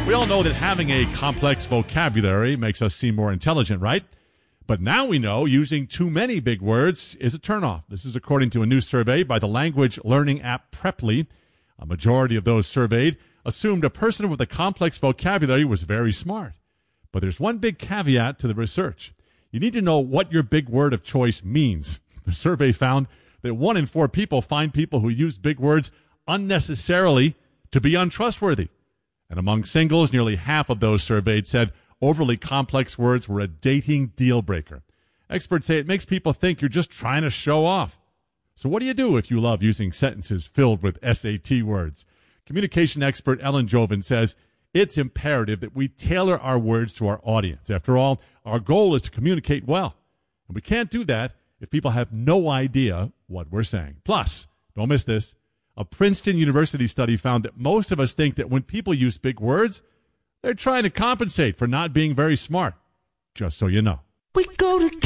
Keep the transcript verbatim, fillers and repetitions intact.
We all know that having a complex vocabulary makes us seem more intelligent, right? But now we know using too many big words is a turnoff. This is according to a new survey by the language learning app Preply. A majority of those surveyed assumed a person with a complex vocabulary was very smart. But there's one big caveat to the research. You need to know what your big word of choice means. The survey found that one in four people find people who use big words unnecessarily to be untrustworthy. And among singles, nearly half of those surveyed said overly complex words were a dating deal breaker. Experts say it makes people think you're just trying to show off. So what do you do if you love using sentences filled with S A T words? Communication expert Ellen Joven says it's imperative that we tailor our words to our audience. After all, our goal is to communicate well. And we can't do that if people have no idea what we're saying. Plus, don't miss this, a Princeton University study found that most of us think that when people use big words, they're trying to compensate for not being very smart. Just so you know. We go together.